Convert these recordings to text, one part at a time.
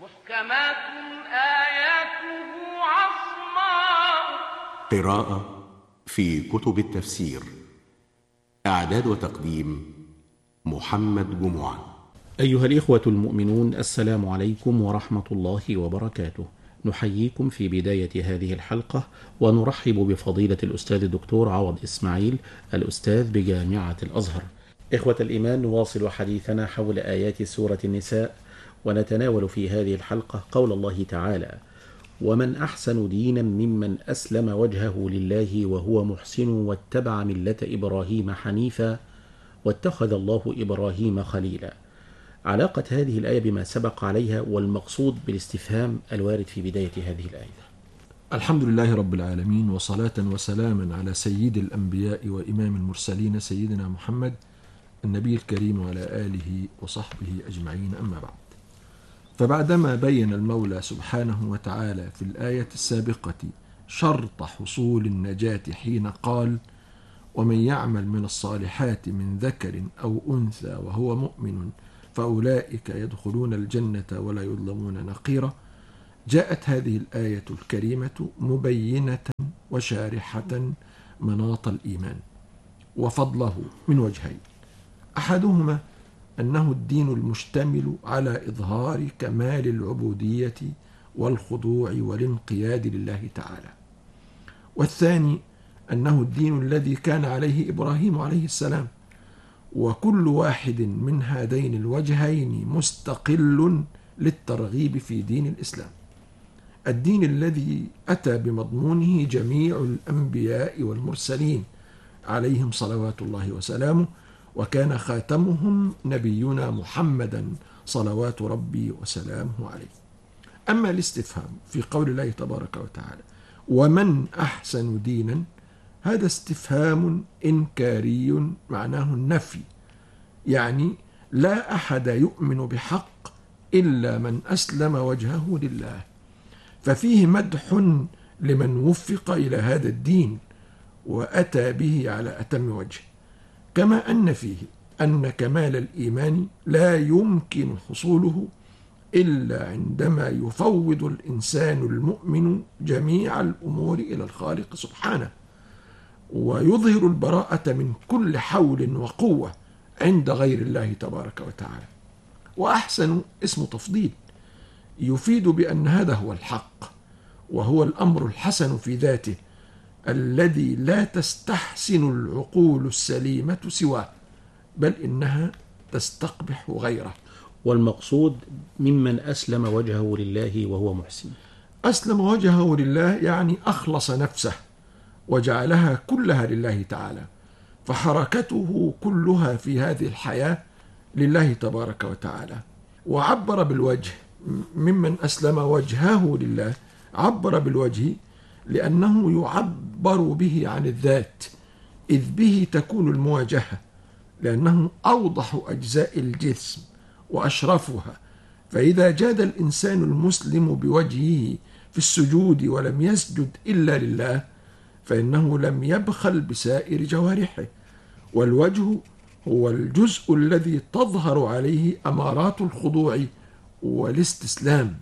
محكمات آياته عصماء. قراءة في كتب التفسير. إعداد وتقديم محمد جمعة. أيها الإخوة المؤمنون، السلام عليكم ورحمة الله وبركاته. نحييكم في بداية هذه الحلقة ونرحب بفضيلة الأستاذ الدكتور عوض إسماعيل، الأستاذ بجامعة الأزهر. إخوة الإيمان، نواصل حديثنا حول آيات سورة النساء، ونتناول في هذه الحلقة قول الله تعالى: ومن أحسن دينا ممن أسلم وجهه لله وهو محسن واتبع ملة إبراهيم حنيفا واتخذ الله إبراهيم خليلا. علاقة هذه الآية بما سبق عليها والمقصود بالاستفهام الوارد في بداية هذه الآية. الحمد لله رب العالمين، وصلاة وسلاما على سيد الأنبياء وإمام المرسلين سيدنا محمد النبي الكريم وعلى آله وصحبه أجمعين، أما بعد. فبعدما بين المولى سبحانه وتعالى في الآية السابقة شرط حصول النجاة حين قال: ومن يعمل من الصالحات من ذكر أو أنثى وهو مؤمن فأولئك يدخلون الجنة ولا يظلمون نقيرا، جاءت هذه الآية الكريمة مبينة وشارحة مناط الإيمان وفضله من وجهين: أحدهما أنه الدين المشتمل على إظهار كمال العبودية والخضوع والانقياد لله تعالى، والثاني أنه الدين الذي كان عليه إبراهيم عليه السلام، وكل واحد من هذين الوجهين مستقل للترغيب في دين الإسلام، الدين الذي أتى بمضمونه جميع الأنبياء والمرسلين عليهم صلوات الله وسلامه، وكان خاتمهم نبينا محمدا صلوات ربي وسلامه عليه. أما الاستفهام في قول الله تبارك وتعالى: ومن أحسن دينا، هذا استفهام إنكاري معناه النفي، يعني لا أحد يؤمن بحق إلا من أسلم وجهه لله، ففيه مدح لمن وفق إلى هذا الدين وأتى به على أتم وجه، كما أن فيه أن كمال الإيمان لا يمكن حصوله إلا عندما يفوض الإنسان المؤمن جميع الأمور إلى الخالق سبحانه، ويظهر البراءة من كل حول وقوة عند غير الله تبارك وتعالى. وأحسن اسم تفضيل يفيد بأن هذا هو الحق، وهو الأمر الحسن في ذاته الذي لا تستحسن العقول السليمة سواه، بل إنها تستقبح غيره. والمقصود ممن أسلم وجهه لله وهو محسن. أسلم وجهه لله يعني أخلص نفسه وجعلها كلها لله تعالى، فحركته كلها في هذه الحياة لله تبارك وتعالى. وعبر بالوجه، ممن أسلم وجهه لله، عبر بالوجه لأنه يعبر به عن الذات، إذ به تكون المواجهة، لأنه أوضح أجزاء الجسم وأشرفها. فإذا جاد الإنسان المسلم بوجهه في السجود ولم يسجد إلا لله، فإنه لم يبخل بسائر جوارحه، والوجه هو الجزء الذي تظهر عليه أمارات الخضوع والاستسلام.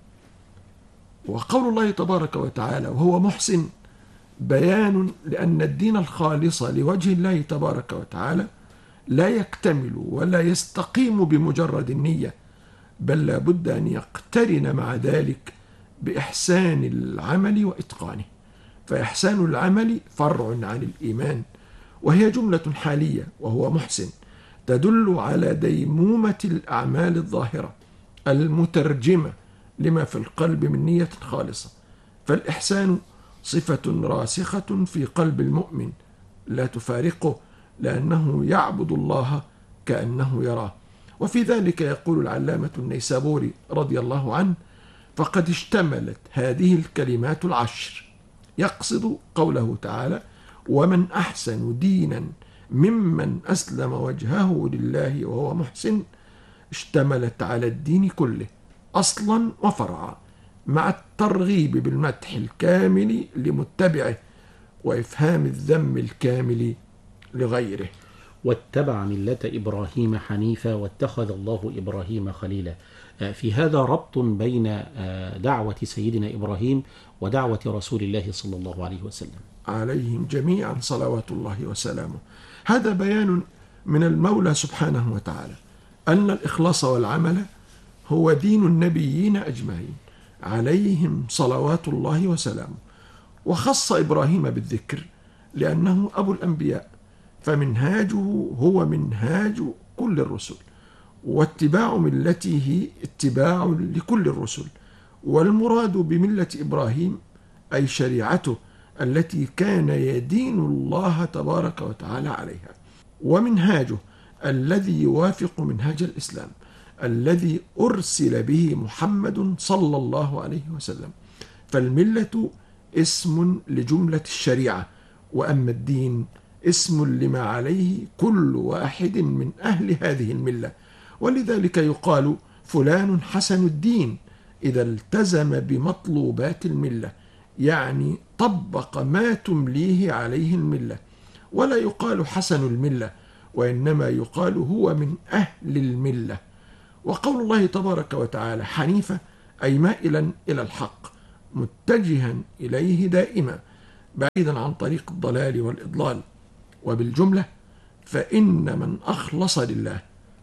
وقول الله تبارك وتعالى وهو محسن بيان لأن الدين الخالص لوجه الله تبارك وتعالى لا يكتمل ولا يستقيم بمجرد النية، بل لا بد أن يقترن مع ذلك بإحسان العمل وإتقانه، فإحسان العمل فرع عن الإيمان، وهي جملة حالية وهو محسن تدل على ديمومة الأعمال الظاهرة المترجمة لما في القلب من نية خالصة. فالإحسان صفة راسخة في قلب المؤمن لا تفارقه، لأنه يعبد الله كأنه يراه. وفي ذلك يقول العلامة النيسابوري رضي الله عنه: فقد اشتملت هذه الكلمات العشر، يقصد قوله تعالى: ومن أحسن دينا ممن أسلم وجهه لله وهو محسن، اشتملت على الدين كله أصلا وفرعا، مع الترغيب بالمدح الكامل لمتبعه وإفهام الذم الكامل لغيره. واتبع ملة إبراهيم حنيفا واتخذ الله إبراهيم خليلا. في هذا ربط بين دعوة سيدنا إبراهيم ودعوة رسول الله صلى الله عليه وسلم عليهم جميعا صلوات الله وسلامه. هذا بيان من المولى سبحانه وتعالى أن الإخلاص والعمل هو دين النبيين أجمعين عليهم صلوات الله وسلامه. وخص إبراهيم بالذكر لأنه أبو الأنبياء، فمنهاجه هو منهاج كل الرسل، واتباع ملته اتباع لكل الرسل. والمراد بملة إبراهيم أي شريعته التي كان يدين الله تبارك وتعالى عليها، ومنهاجه الذي يوافق منهاج الإسلام الذي أرسل به محمد صلى الله عليه وسلم. فالملة اسم لجملة الشريعة، وأما الدين اسم لما عليه كل واحد من أهل هذه الملة. ولذلك يقال فلان حسن الدين إذا التزم بمطلوبات الملة، يعني طبق ما تمليه عليه الملة. ولا يقال حسن الملة، وإنما يقال هو من أهل الملة. وقول الله تبارك وتعالى حنيفة أي مائلا إلى الحق متجها إليه دائما بعيدا عن طريق الضلال والإضلال. وبالجملة فإن من أخلص لله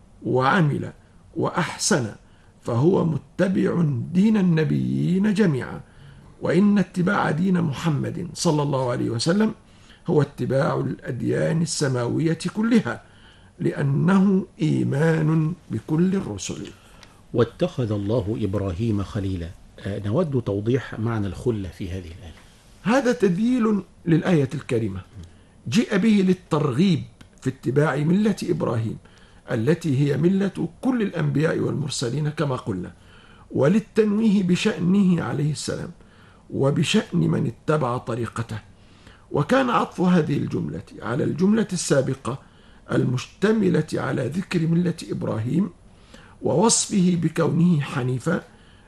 وعمل وأحسن فهو متبع دين النبيين جميعا. وإن اتباع دين محمد صلى الله عليه وسلم هو اتباع الأديان السماوية كلها، لأنه إيمان بكل الرسل. واتخذ الله إبراهيم خليلا. نود توضيح معنى الخلة في هذه الآية. هذا تذييل للآية الكريمة جيء به للترغيب في اتباع ملة إبراهيم التي هي ملة كل الأنبياء والمرسلين كما قلنا، وللتنويه بشأنه عليه السلام وبشأن من اتبع طريقته. وكان عطف هذه الجملة على الجملة السابقة المشتملة على ذكر ملة إبراهيم ووصفه بكونه حنيفا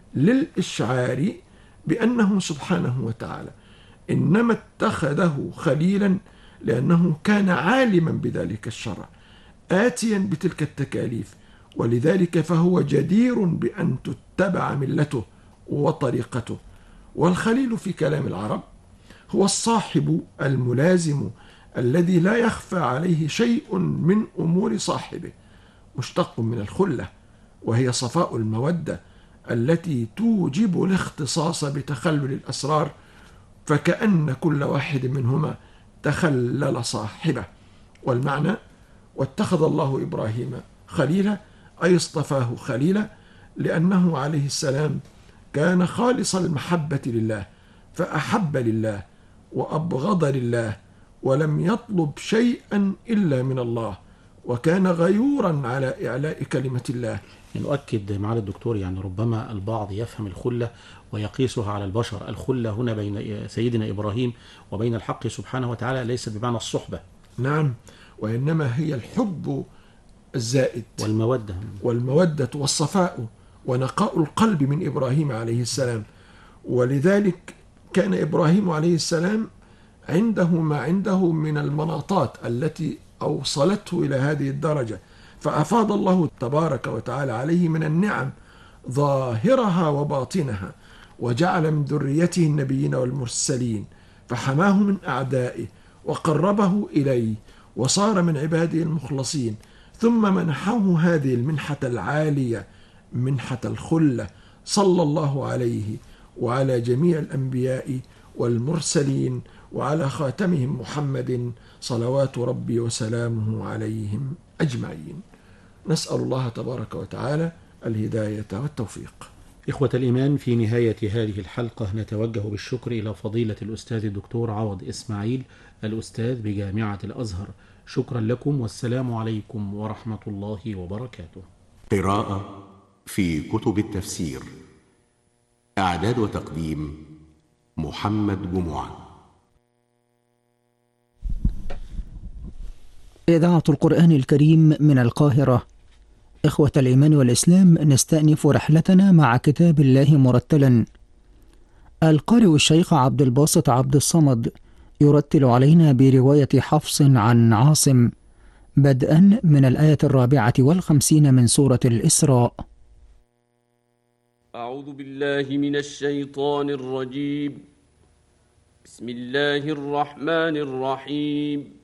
للإشعار بأنه سبحانه وتعالى إنما اتخذه خليلا لأنه كان عالما بذلك الشرع آتيا بتلك التكاليف، ولذلك فهو جدير بأن تتبع ملته وطريقته. والخليل في كلام العرب هو الصاحب الملازم الذي لا يخفى عليه شيء من أمور صاحبه، مشتق من الخلة، وهي صفاء المودة التي توجب الاختصاص بتخلل الأسرار، فكأن كل واحد منهما تخلل صاحبه. والمعنى واتخذ الله إبراهيم خليلا أي اصطفاه خليلا لأنه عليه السلام كان خالص المحبة لله، فأحب لله وأبغض لله ولم يطلب شيئا إلا من الله، وكان غيورا على إعلاء كلمة الله. نؤكد معالي الدكتور، يعني ربما البعض يفهم الخلة ويقيسها على البشر. الخلة هنا بين سيدنا إبراهيم وبين الحق سبحانه وتعالى ليست بمعنى الصحبة. نعم، وإنما هي الحب الزائد والمودة والصفاء ونقاء القلب من إبراهيم عليه السلام. ولذلك كان إبراهيم عليه السلام عنده ما عنده من المناطات التي أوصلته إلى هذه الدرجة، فأفاض الله تبارك وتعالى عليه من النعم ظاهرها وباطنها، وجعل من ذريته النبيين والمرسلين، فحماه من أعدائه وقربه إليه وصار من عباده المخلصين. ثم منحه هذه المنحة العالية، منحة الخلة، صلى الله عليه وعلى جميع الأنبياء والمرسلين وعلى خاتمهم محمد صلوات ربي وسلامه عليهم أجمعين. نسأل الله تبارك وتعالى الهداية والتوفيق. إخوة الإيمان، في نهاية هذه الحلقة نتوجه بالشكر إلى فضيلة الأستاذ الدكتور عوض إسماعيل، الأستاذ بجامعة الأزهر. شكرا لكم، والسلام عليكم ورحمة الله وبركاته. قراءة في كتب التفسير. إعداد وتقديم محمد جمعة. إذاعة القرآن الكريم من القاهرة. إخوة الإيمان والإسلام، نستأنف رحلتنا مع كتاب الله مرتلا. القارئ الشيخ عبد الباسط عبد الصمد يرتل علينا برواية حفص عن عاصم. بدءا من الآية 54 من سورة الإسراء. أعوذ بالله من الشيطان الرجيم. بسم الله الرحمن الرحيم.